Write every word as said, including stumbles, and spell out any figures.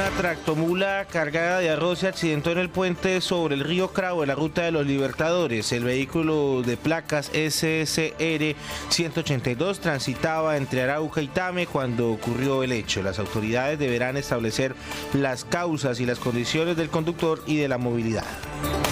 Una tractomula cargada de arroz se accidentó en el puente sobre el río Cravo en la ruta de los Libertadores. El vehículo de placas S C R ciento ochenta y dos transitaba entre Arauca y Tame cuando ocurrió el hecho. Las autoridades deberán establecer las causas y las condiciones del conductor y de la movilidad.